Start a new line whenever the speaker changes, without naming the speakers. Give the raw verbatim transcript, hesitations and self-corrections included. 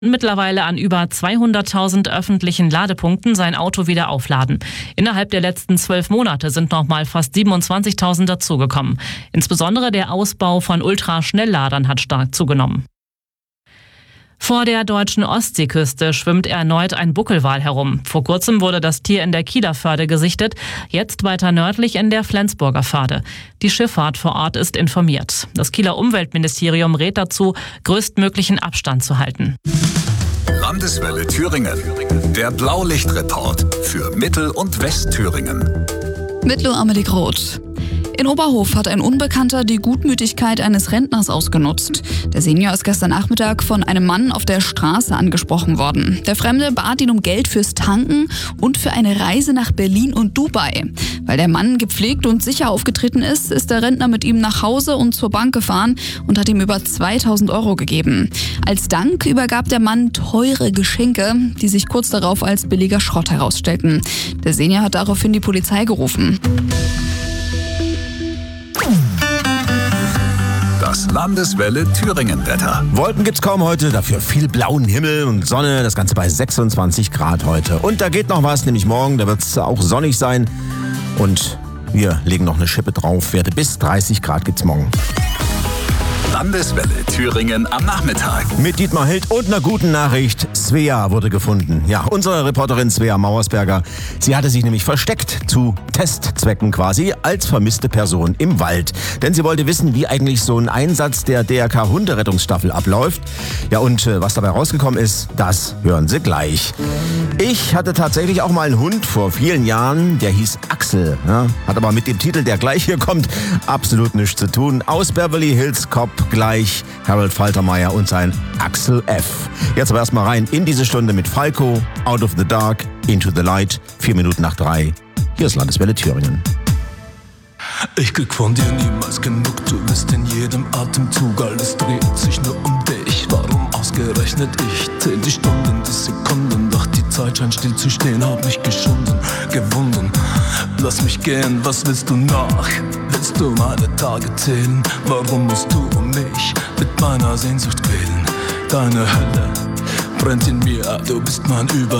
mittlerweile an über zweihunderttausend öffentlichen Ladepunkten sein Auto wieder aufladen. Innerhalb der letzten zwölf Monate sind nochmal fast siebenundzwanzigtausend dazugekommen. Insbesondere der Ausbau von Ultraschnellladern hat stark zugenommen. Vor der deutschen Ostseeküste schwimmt erneut ein Buckelwal herum. Vor kurzem wurde das Tier in der Kieler Förde gesichtet, jetzt weiter nördlich in der Flensburger Förde. Die Schifffahrt vor Ort ist informiert. Das Kieler Umweltministerium rät dazu, größtmöglichen Abstand zu halten.
Landeswelle Thüringen. Der Blaulichtreport für Mittel- und Westthüringen.
Mit Amelie Groth. In Oberhof hat ein Unbekannter die Gutmütigkeit eines Rentners ausgenutzt. Der Senior ist gestern Nachmittag von einem Mann auf der Straße angesprochen worden. Der Fremde bat ihn um Geld fürs Tanken und für eine Reise nach Berlin und Dubai. Weil der Mann gepflegt und sicher aufgetreten ist, ist der Rentner mit ihm nach Hause und zur Bank gefahren und hat ihm über zweitausend Euro gegeben. Als Dank übergab der Mann teure Geschenke, die sich kurz darauf als billiger Schrott herausstellten. Der Senior hat daraufhin die Polizei gerufen.
Das Landeswelle Thüringen-Wetter.
Wolken gibt's kaum heute, dafür viel blauen Himmel und Sonne. Das Ganze bei sechsundzwanzig Grad heute. Und da geht noch was, nämlich morgen, da wird's auch sonnig sein. Und wir legen noch eine Schippe drauf. Werte bis dreißig Grad gibt's morgen.
Landeswelle Thüringen am Nachmittag.
Mit Dietmar Hild und einer guten Nachricht. Svea wurde gefunden. Ja, unsere Reporterin Svea Mauersberger. Sie hatte sich nämlich versteckt, zu Testzwecken quasi, als vermisste Person im Wald. Denn sie wollte wissen, wie eigentlich so ein Einsatz der D R K-Hunderettungsstaffel abläuft. Ja, und äh, was dabei rausgekommen ist, das hören Sie gleich. Ich hatte tatsächlich auch mal einen Hund vor vielen Jahren, der hieß Axel. Ja, hat aber mit dem Titel, der gleich hier kommt, absolut nichts zu tun. Aus Beverly Hills Cop gleich Harold Faltermeier und sein Axel F. Jetzt aber erstmal rein in diese Stunde mit Falco, Out of the Dark, Into the Light, vier Minuten nach drei. Hier ist Landeswelle Thüringen.
Ich krieg von dir niemals genug, du bist in jedem Atemzug, alles dreht sich nur um dich. Warum ausgerechnet ich? Zähl die Stunden, die Sekunden, doch die Zeit scheint still zu stehen, hab mich geschunden, gewunden. Lass mich gehen, was willst du noch? Willst du meine Tage zählen? Warum musst du um mich mit meiner Sehnsucht quälen? Deine Hölle brennt in mir, du bist mein Über